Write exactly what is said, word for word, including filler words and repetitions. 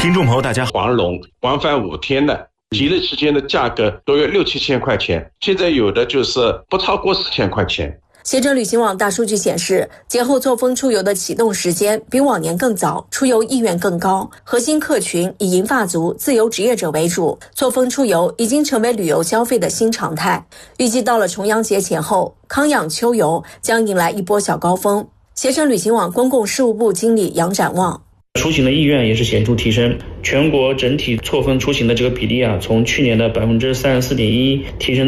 听众朋友大家好， 黄龙往返五天的极乐期间的价格都有六七千块钱，现在有的就是不超过四千块钱。 携程旅行网大数据显示，节后错峰出游的启动时间比往年更早，出游意愿更高，核心客群以银发族、自由职业者为主，错峰出游已经成为旅游消费的新常态。预计到了重阳节前后，康养秋游将迎来一波小高峰。携程旅行网公共事务部经理杨展望， 出行的意愿也是显著提升，全国整体错峰出行的这个比例啊，从去年的百分之三十四点一提升